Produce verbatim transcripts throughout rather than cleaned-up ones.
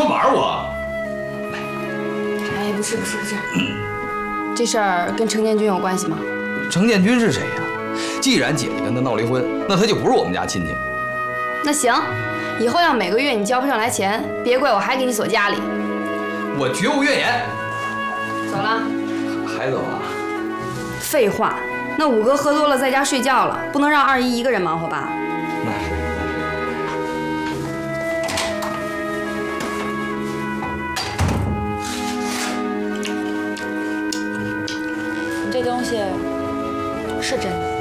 说玩我？ 哎，不是不是不是，这事儿跟程建军有关系吗？ 程建军是谁呀？既然姐姐跟他闹离婚，那他就不是我们家亲戚。 那行，以后要每个月你交不上来钱，别怪我还给你锁家里。 我绝无怨言。 走了。 还走啊？ 废话，那五哥喝多了在家睡觉了，不能让二姨一个人忙活吧？ 那是。 你这东西是真的？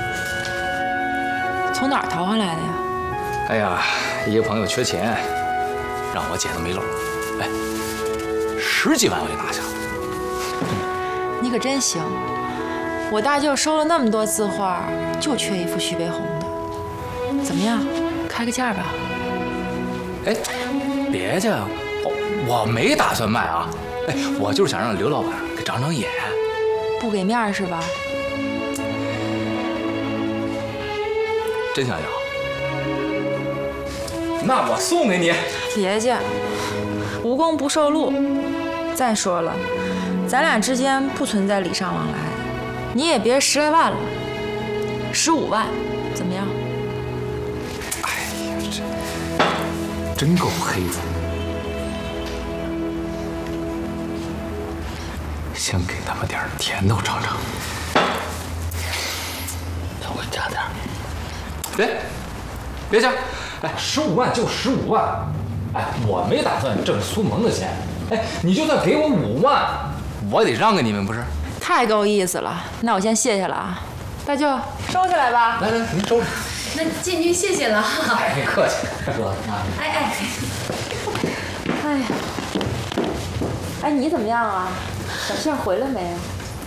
从哪儿淘回来的呀？ 哎呀，一个朋友缺钱，让我捡的没漏。哎，十几万我就拿下了。 你可真行！我大舅收了那么多字画，就缺一幅徐悲鸿的。怎么样，开个价吧？ 哎，别介，我我没打算卖啊。哎，我就是想让刘老板给长长眼。 不给面是吧？ 真想要？那我送给你。 别介，无功不受禄。再说了，咱俩之间不存在礼尚往来，你也别十来万了，十五万，怎么样？ 哎呀，这真够黑的。先给他们点甜头尝尝。 稍微加点。 别，别加！哎，十五万就十五万。哎，我没打算挣苏萌的钱。哎，你就算给我五万，我也得让给你们，不是？ 太够意思了，那我先谢谢了啊，大舅，收起来吧。 来来，您收着。 那建军谢谢了。 哎，别客气，哥啊。 哎哎， 哎呀，哎，你怎么样啊？小庆回来没啊？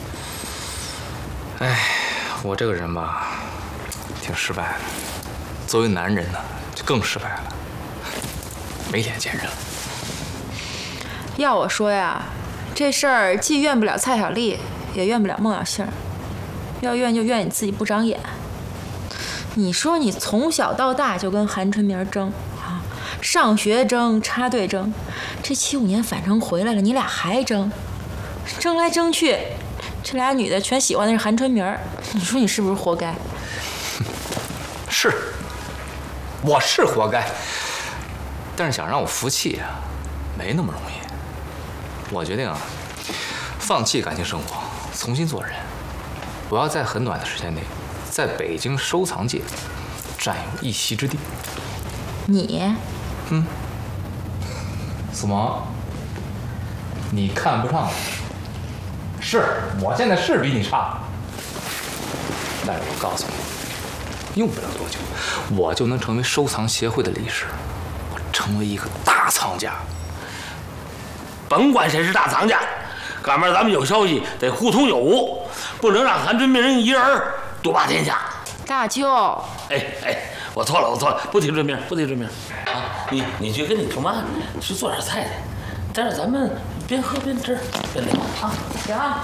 哎，我这个人吧，挺失败的。作为男人呢，就更失败了，没脸见人了。 要我说呀，这事儿既怨不了蔡小丽，也怨不了孟小杏儿，要怨就怨你自己不长眼。你说你从小到大就跟韩春明争啊，上学争，插队争，这七五年返程回来了，你俩还争，争来争去，这俩女的全喜欢的是韩春明，你说你是不是活该？ 是，我是活该，但是想让我服气啊，没那么容易。我决定啊，放弃感情生活，重新做人。我要在很短的时间内，在北京收藏界占有一席之地。 你， 嗯，苏萌，你看不上我？是，我现在是比你差，但是我告诉你，用不了多久，我就能成为收藏协会的理事，我成为一个大藏家。 甭管谁是大藏家，赶明儿咱们有消息得互通有无，不能让韩春明一人独霸天下。 大舅， 哎哎，我错了，我错了，不提春明，不提春明啊！你你去跟你舅妈去做点菜去，但是咱们边喝边吃边聊啊。 行啊。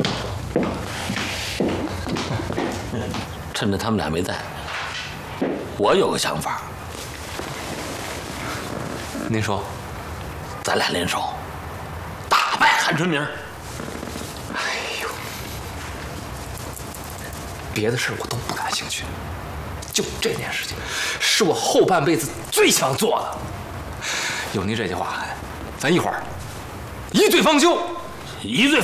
趁着他们俩没在，我有个想法。 您说， 咱俩联手打败韩春明。 哎呦，别的事我都不感兴趣，就这件事情，是我后半辈子最想做的。有您这句话，咱一会儿一醉方休， 一醉。